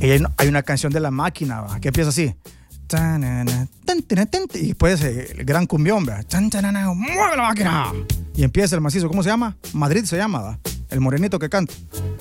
Y hay una canción de La Máquina, ¿va? Que empieza así. Y después el gran cumbión, ¿va? ¡Mueve la máquina! Y empieza el macizo, ¿cómo se llama? Madrid se llama, ¿va? El morenito que canta.